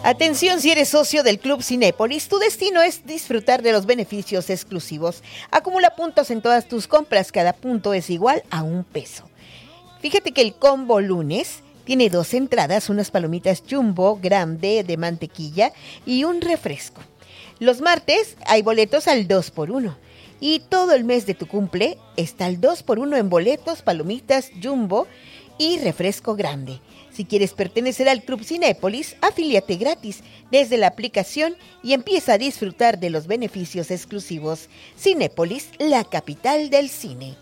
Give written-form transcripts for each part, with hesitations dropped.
Atención, si eres socio del Club Cinépolis, tu destino es disfrutar de los beneficios exclusivos. Acumula puntos en todas tus compras, cada punto es igual a $1. Fíjate que el combo lunes tiene 2 entradas, unas palomitas Jumbo grande de mantequilla y un refresco. Los martes hay boletos al 2x1. Y todo el mes de tu cumple está el 2x1 en boletos, palomitas Jumbo y refresco grande. Si quieres pertenecer al Club Cinépolis, afíliate gratis desde la aplicación y empieza a disfrutar de los beneficios exclusivos. Cinépolis, la capital del cine.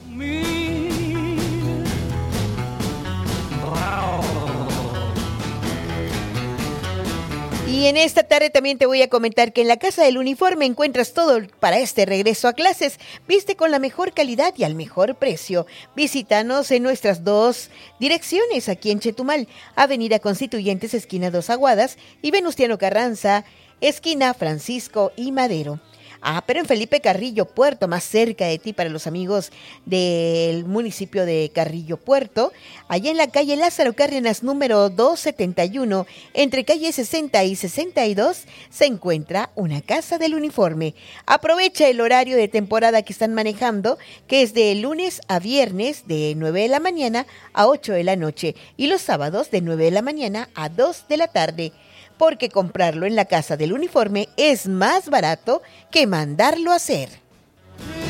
Y en esta tarde también te voy a comentar que en la Casa del Uniforme encuentras todo para este regreso a clases. Viste con la mejor calidad y al mejor precio. Visítanos en nuestras 2 direcciones aquí en Chetumal, Avenida Constituyentes, esquina Dos Aguadas, y Venustiano Carranza, esquina Francisco y Madero. Pero en Felipe Carrillo Puerto, más cerca de ti para los amigos del municipio de Carrillo Puerto, allá en la calle Lázaro Cárdenas número 271, entre calle 60 y 62, se encuentra una Casa del Uniforme. Aprovecha el horario de temporada que están manejando, que es de lunes a viernes de 9 de la mañana a 8 de la noche y los sábados de 9 de la mañana a 2 de la tarde. Porque comprarlo en la Casa del Uniforme es más barato que mandarlo a hacer.